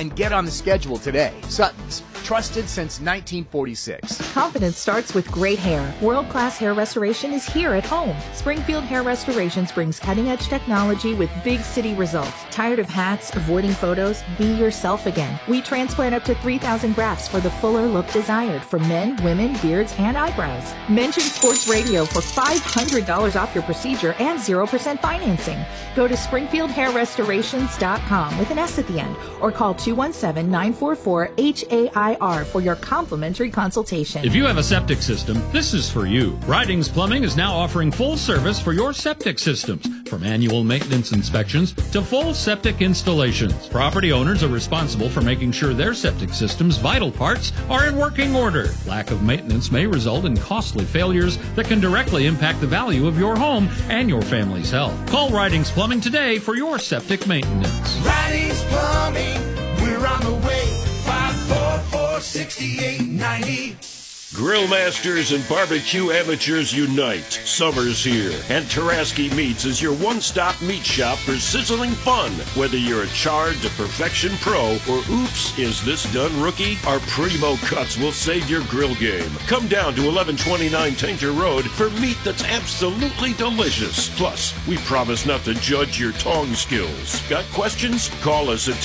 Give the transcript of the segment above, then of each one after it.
and get on the schedule today. Sutton's, trusted since 1946. Confidence starts with great hair. World-class hair restoration is here at home. Springfield Hair Restorations brings cutting-edge technology with big city results. Tired of hats, avoiding photos? Be yourself again. We transplant up to 3,000 grafts for the fuller look desired for men, women, beards, and eyebrows. Mention Sports Radio for $500 off your procedure and 0% financing. Go to SpringfieldHairRestorations.com with an S at the end or call 217-944-HAIR for your complimentary consultation. If you have a septic system, this is for you. Ridings Plumbing is now offering full service for your septic systems, from annual maintenance inspections to full septic installations. Property owners are responsible for making sure their septic system's vital parts are in working order. Lack of maintenance may result in costly failures that can directly impact the value of your home and your family's health. Call Ridings Plumbing today for your septic maintenance. Ridings Plumbing, we're on the way. 544-6890. Grill masters and barbecue amateurs unite. Summer's here, and Taraski Meats is your one-stop meat shop for sizzling fun. Whether you're a charred to perfection pro or oops, is this done rookie? Our primo cuts will save your grill game. Come down to 1129 Tainter Road for meat that's absolutely delicious. Plus, we promise not to judge your tong skills. Got questions? Call us at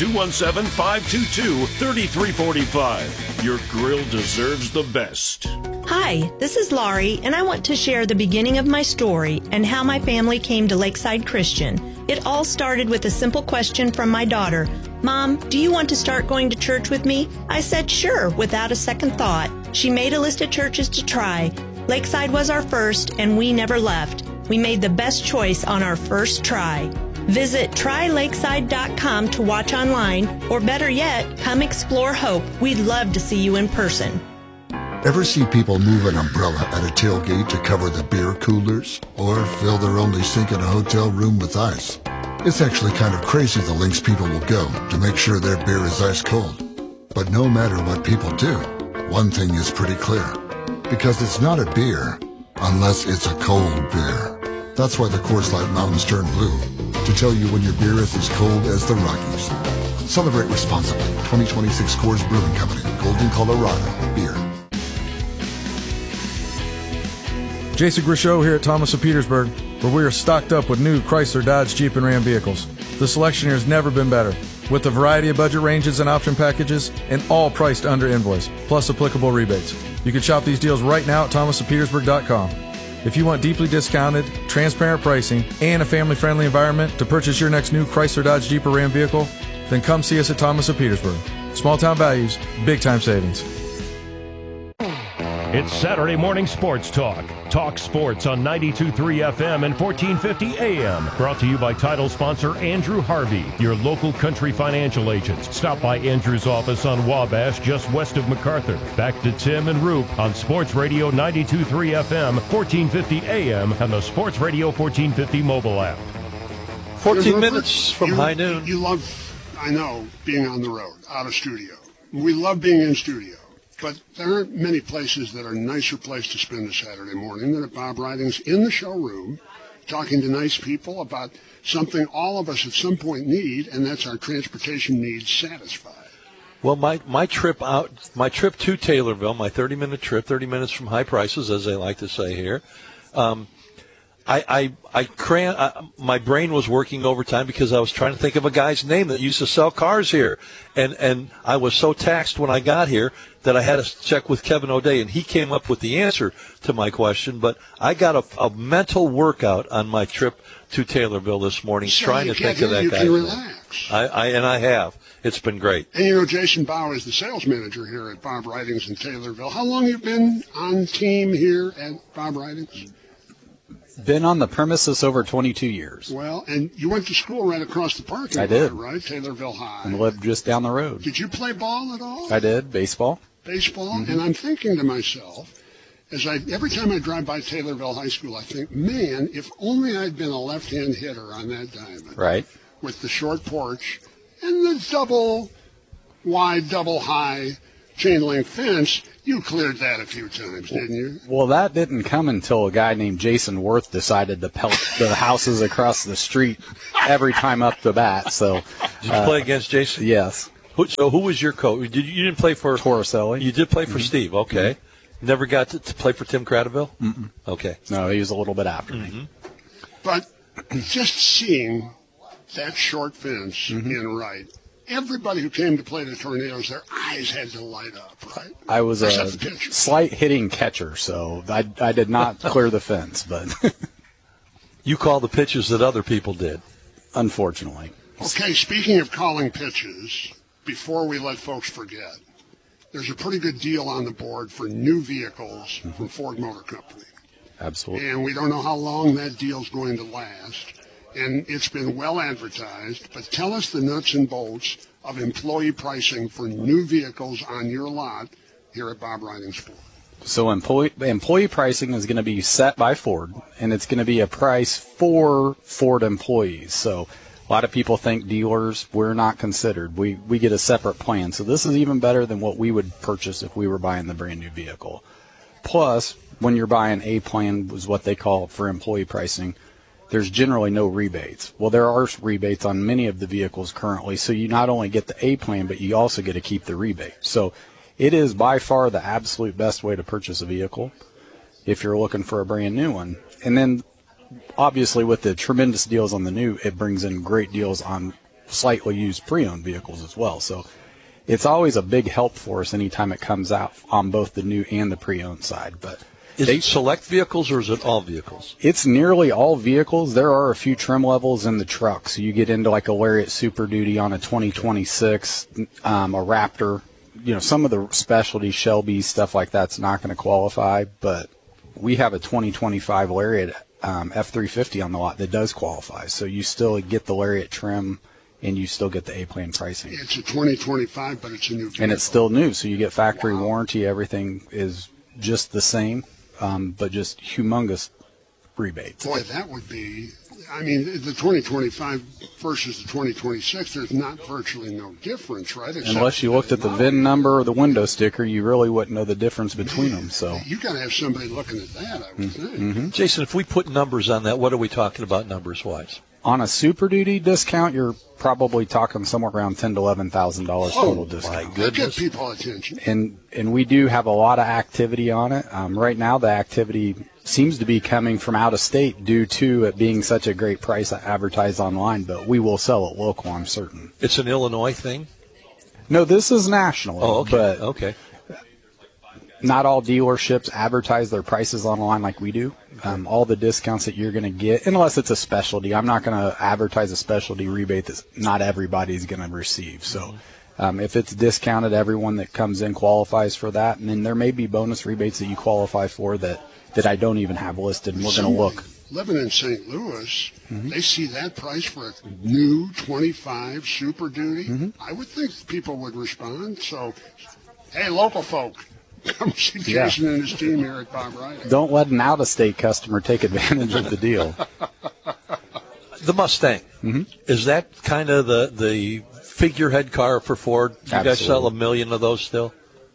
217-522-3345. Your grill deserves the best. Hi, this is Laurie, and I want to share the beginning of my story and how my family came to Lakeside Christian. It all started with a simple question from my daughter. Mom, do you want to start going to church with me? I said sure, without a second thought. She made a list of churches to try. Lakeside was our first, and we never left. We made the best choice on our first try. Visit trylakeside.com to watch online, or better yet, come explore Hope. We'd love to see you in person. Ever see people move an umbrella at a tailgate to cover the beer coolers? Or fill their only sink in a hotel room with ice? It's actually kind of crazy the lengths people will go to make sure their beer is ice cold. But no matter what people do, one thing is pretty clear. Because it's not a beer unless it's a cold beer. That's why the Coors Light Mountains turn blue, to tell you when your beer is as cold as the Rockies. Celebrate responsibly. 2026 Coors Brewing Company, Golden, Colorado. Beer. Jason Grishow here at Thomas of Petersburg, where we are stocked up with new Chrysler, Dodge, Jeep, and Ram vehicles. The selection here has never been better, with a variety of budget ranges and option packages, and all priced under invoice, plus applicable rebates. You can shop these deals right now at thomasofpetersburg.com. If you want deeply discounted, transparent pricing, and a family-friendly environment to purchase your next new Chrysler, Dodge, Jeep, or Ram vehicle, then come see us at Thomas of Petersburg. Small-town values, big-time savings. It's Saturday morning sports talk. Talk sports on 92.3 FM and 1450 AM. Brought to you by title sponsor Andrew Harvey, your local country financial agents. Stop by Andrew's office on Wabash, just west of MacArthur. Back to Tim and Roop on Sports Radio 92.3 FM, 1450 AM, and the Sports Radio 1450 mobile app. 14 minutes from high noon. You love, I know, being on the road, out of studio. We love being in studio. But there aren't many places that are a nicer place to spend a Saturday morning than at Bob Ridings in the showroom, talking to nice people about something all of us at some point need, and that's our transportation needs satisfied. Well, my trip to Taylorville, my 30-minute trip, 30 minutes from high prices, as they like to say here, my brain was working overtime because I was trying to think of a guy's name that used to sell cars here. And I was so taxed when I got here that I had to check with Kevin O'Day, and he came up with the answer to my question. But I got a mental workout on my trip to Taylorville this morning, trying to think of that guy. You can relax. I have. It's been great. And, you know, Jason Bauer is the sales manager here at Bob Ridings in Taylorville. How long have you been on team here at Bob Ridings? Been on the premises over 22 years. Well, and you went to school right across the parking lot, I did. Right? Taylorville High. And lived just down the road. Did you play ball at all? I did. Baseball. Baseball? Mm-hmm. And I'm thinking to myself, every time I drive by Taylorville High School, I think, man, if only I'd been a left-hand hitter on that diamond. Right. With the short porch and the double-wide, double-high chain-link fence. You cleared that a few times, didn't you? Well, that didn't come until a guy named Jason Worth decided to pelt the houses across the street every time up the bat. So, did you play against Jason? Yes. So who was your coach? You didn't play for Torricelli. You did play for Steve. Okay. Never got to play for Tim Cradaville? Mm-mm. Okay. No, he was a little bit after me. But just seeing that short fence in right, everybody who came to play the Tornadoes, their eyes had to light up, right? I was a Except the pitcher. slight hitting catcher, so I did not clear the fence, but You called the pitches that other people did. Unfortunately. Okay, speaking of calling pitches, before we let folks forget, there's a pretty good deal on the board for new vehicles from Ford Motor Company. Absolutely. And we don't know how long that deal's going to last. And it's been well advertised, but tell us the nuts and bolts of employee pricing for new vehicles on your lot here at Bob Ridings Ford. So employee pricing is going to be set by Ford, and it's going to be a price for Ford employees. So a lot of people think dealers, we're not considered. We get a separate plan. So this is even better than what we would purchase if we were buying the brand new vehicle. Plus, when you're buying a plan, is what they call for employee pricing, there's generally no rebates. Well, there are rebates on many of the vehicles currently, so you not only get the A plan, but you also get to keep the rebate. So it is by far the absolute best way to purchase a vehicle if you're looking for a brand new one. And then, obviously, with the tremendous deals on the new, it brings in great deals on slightly used pre-owned vehicles as well. So it's always a big help for us anytime it comes out on both the new and the pre-owned side. But Is it select vehicles or is it all vehicles? it's nearly all vehicles. There are a few trim levels in the truck. So you get into like a Lariat Super Duty on a 2026, a Raptor. You know, some of the specialty Shelby stuff like that's not going to qualify, but we have a 2025 Lariat F350 on the lot that does qualify. So you still get the Lariat trim and you still get the A-plan pricing. It's a 2025, but it's a new vehicle. And it's still new, so you get factory warranty. Everything is just the same, but just humongous rebates. Boy, that would be, I mean, the 2025 versus the 2026, there's not virtually no difference, right? Except Unless you looked at the VIN number or the window sticker, you really wouldn't know the difference between them. So you got to have somebody looking at that, I would think. Jason, if we put numbers on that, what are we talking about numbers-wise? on a Super Duty discount, you're probably talking somewhere around $10,000 to $11,000 total discount. My goodness. Get people attention. And we do have a lot of activity on it. Right now, the activity seems to be coming from out of state due to it being such a great price advertised online, but we will sell it local, I'm certain. It's an Illinois thing? No, this is national. Oh, okay. But okay. Not all dealerships advertise their prices online like we do. All the discounts that you're going to get, unless it's a specialty, I'm not going to advertise a specialty rebate that not everybody's going to receive. So if it's discounted, everyone that comes in qualifies for that. And then there may be bonus rebates that you qualify for that I don't even have listed, and we're going to look. Living in St. Louis, they see that price for a new 25 Super Duty. I would think people would respond. So, hey, local folk, come see Jason and his team here at Bob Ridings. Don't let an out-of-state customer take advantage of the deal. The Mustang, is that kind of the figurehead car for Ford? Do you guys sell 1 million of those still?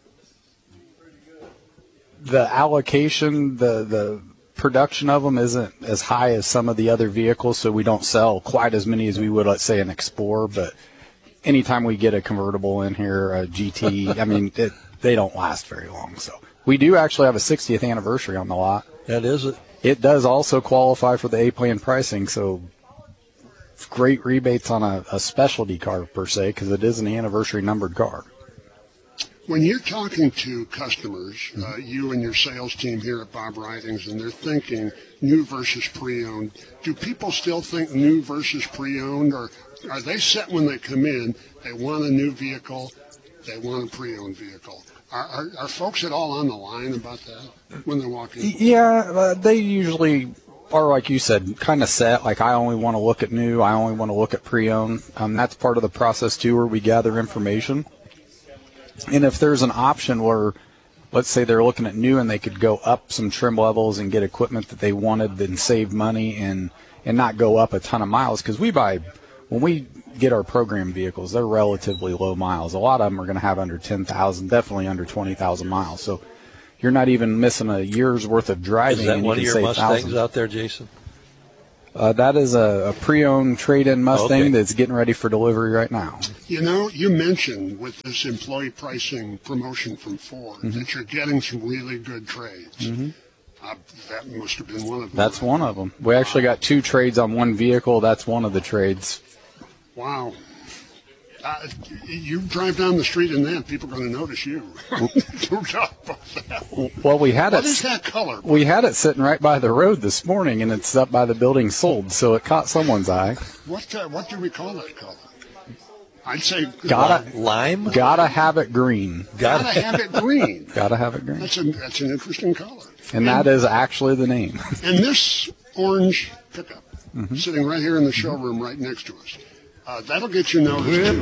The allocation, the production of them isn't as high as some of the other vehicles, so we don't sell quite as many as we would, let's say, an Explorer. But anytime we get a convertible in here, a GT, I mean, they don't last very long. So we do actually have a 60th anniversary on the lot. That is it. It does also qualify for the A-Plan pricing, so great rebates on a specialty car per se, because it is an anniversary numbered car. When you're talking to customers, you and your sales team here at Bob Ridings, and they're thinking new versus pre-owned, do people still think new versus pre-owned, or are they set when they come in, they want a new vehicle, they want a pre-owned vehicle? Are folks at all on the line about that when they walk in? Yeah, they usually are, like you said, kind of set. Like, I only want to look at new, I only want to look at pre-owned. That's part of the process, too, where we gather information. And if there's an option where, let's say they're looking at new and they could go up some trim levels and get equipment that they wanted, then save money and not go up a ton of miles, because when we get our program vehicles, they're relatively low miles. A lot of them are going to have under 10,000, definitely under 20,000 miles. So you're not even missing a year's worth of driving. Is that and one you of can your save Mustangs thousands out there, Jason? That is a pre-owned trade-in Mustang that's getting ready for delivery right now. You know, you mentioned with this employee pricing promotion from Ford that you're getting some really good trades. That must have been one of them. That's one of them. We actually got 2 trades on one vehicle. That's one of the trades. Wow. You drive down the street in that, people are going to notice you. No doubt about that. Well, we had What is that color? We had it sitting right by the road this morning, and it's up by the building sold, so it caught someone's eye. What do we call that color? I'd say lime. Gotta have it green. Gotta have it green. Gotta have it green. That's an interesting color. And that is actually the name. And this orange pickup sitting right here in the showroom right next to us. That'll get you noticed.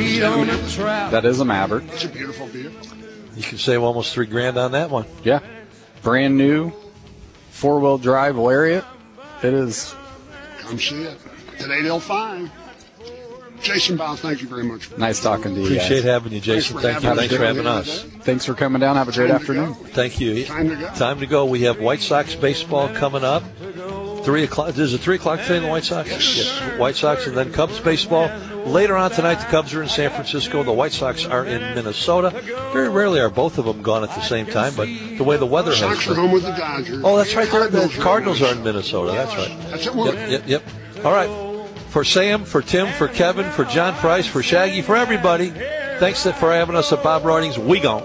That is a Maverick. It's a beautiful vehicle. You can save almost $3,000 on that one. Yeah. Brand new 4-wheel drive Lariat. It is. Come see it. Today till 5. Jason Bow, thank you very much. Nice talking to you. Appreciate guys. having you, Jason. Thank you. Thanks for having us. Thanks for coming down. Have a great afternoon. Thank you. Time to go. We have White Sox baseball coming up. 3 o'clock. Is it 3 o'clock today in the White Sox? Yes. White Sox and then Cubs baseball. Later on tonight, the Cubs are in San Francisco. The White Sox are in Minnesota. Very rarely are both of them gone at the same time, but the way the weather has Sox are home with the Dodgers. Oh, that's right. The Cardinals are in Minnesota. That's right. That's it. Yep. All right. For Sam, for Tim, for Kevin, for John Price, for Shaggy, for everybody, thanks for having us at Bob Ridings. We gone.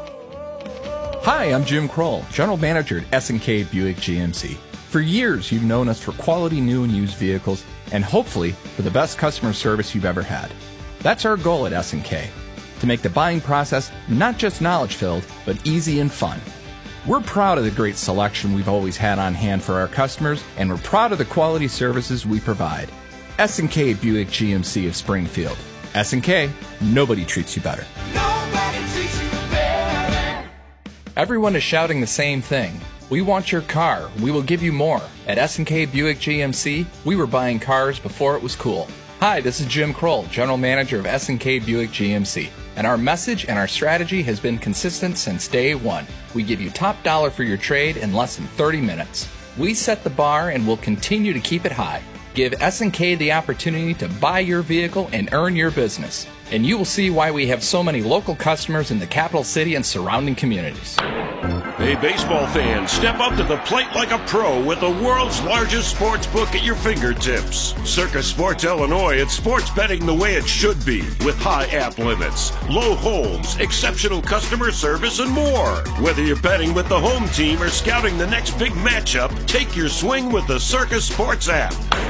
Hi, I'm Jim Kroll, General Manager at S&K Buick GMC. For years, you've known us for quality new and used vehicles, and hopefully for the best customer service you've ever had. That's our goal at S&K, to make the buying process not just knowledge-filled, but easy and fun. We're proud of the great selection we've always had on hand for our customers, and we're proud of the quality services we provide. S&K Buick GMC of Springfield. S&K, nobody treats you better. Nobody treats you better. Everyone is shouting the same thing. We want your car. We will give you more. At S&K Buick GMC, we were buying cars before it was cool. Hi, this is Jim Kroll, General Manager of S&K Buick GMC. And our message and our strategy has been consistent since day one. We give you top dollar for your trade in less than 30 minutes. We set the bar and will continue to keep it high. Give S&K the opportunity to buy your vehicle and earn your business. And you will see why we have so many local customers in the capital city and surrounding communities. Hey, baseball fans, step up to the plate like a pro with the world's largest sports book at your fingertips. Circa Sports Illinois, it's sports betting the way it should be, with high app limits, low holds, exceptional customer service, and more. Whether you're betting with the home team or scouting the next big matchup, take your swing with the Circa Sports app.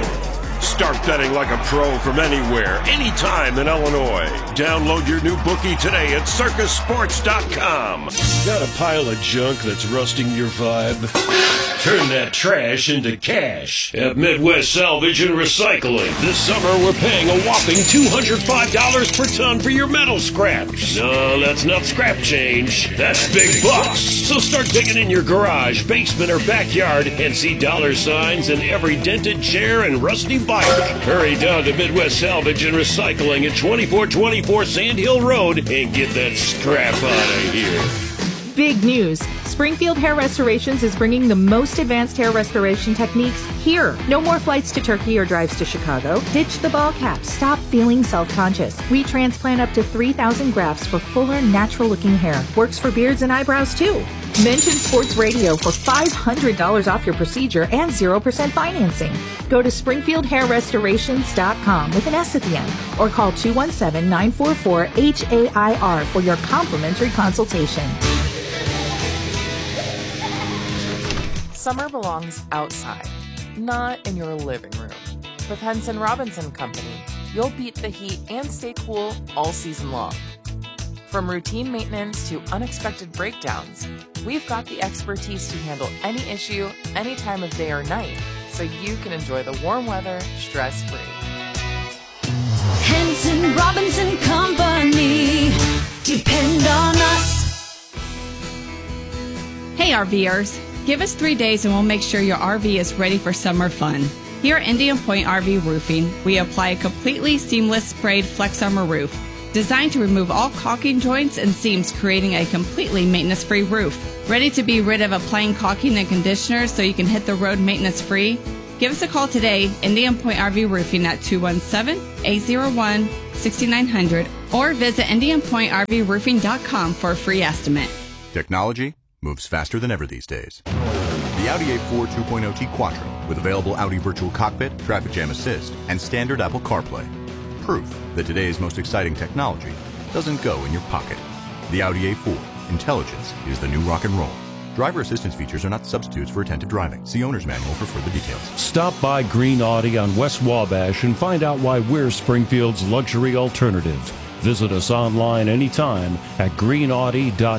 Start betting like a pro from anywhere, anytime in Illinois. Download your new bookie today at circusports.com. Got a pile of junk that's rusting your vibe? Turn that trash into cash at Midwest Salvage and Recycling. This summer, we're paying a whopping $205 per ton for your metal scraps. No, that's not scrap change. That's big bucks. So start digging in your garage, basement, or backyard and see dollar signs in every dented chair and rusty bike. Hurry down to Midwest Salvage and Recycling at 2424 Sand Hill Road and get that scrap out of here. Big news. Springfield Hair Restorations is bringing the most advanced hair restoration techniques here. No more flights to Turkey or drives to Chicago. Ditch the ball cap. Stop feeling self-conscious. We transplant up to 3,000 grafts for fuller, natural-looking hair. Works for beards and eyebrows, too. Mention Sports Radio for $500 off your procedure and 0% financing. Go to SpringfieldHairRestorations.com with an S at the end or call 217-944-HAIR for your complimentary consultation. Summer belongs outside, not in your living room. With Henson Robinson Company, you'll beat the heat and stay cool all season long. From routine maintenance to unexpected breakdowns, we've got the expertise to handle any issue, any time of day or night, so you can enjoy the warm weather stress-free. Henson Robinson Company, depend on us. Hey RVers, give us 3 days and we'll make sure your RV is ready for summer fun. Here at Indian Point RV Roofing, we apply a completely seamless sprayed Flex Armor roof, designed to remove all caulking joints and seams, creating a completely maintenance-free roof. Ready to be rid of applying caulking and conditioner so you can hit the road maintenance-free? Give us a call today, Indian Point RV Roofing at 217-801-6900 or visit IndianPointRVRoofing.com for a free estimate. Technology moves faster than ever these days. The Audi A4 2.0T Quattro with available Audi Virtual Cockpit, Traffic Jam Assist, and standard Apple CarPlay. Proof that today's most exciting technology doesn't go in your pocket. The Audi A4. Intelligence is the new rock and roll. Driver assistance features are not substitutes for attentive driving. See owner's manual for further details. Stop by Green Audi on West Wabash and find out why we're Springfield's luxury alternative. Visit us online anytime at greenaudi.com.